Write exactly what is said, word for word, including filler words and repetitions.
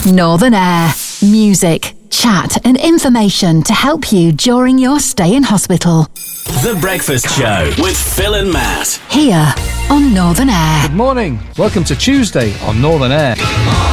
Northern Air. Music, chat and information to help you during your stay in hospital. The Breakfast Show with Phil and Matt. Here on Northern Air. Good morning. Welcome to Tuesday on Northern Air.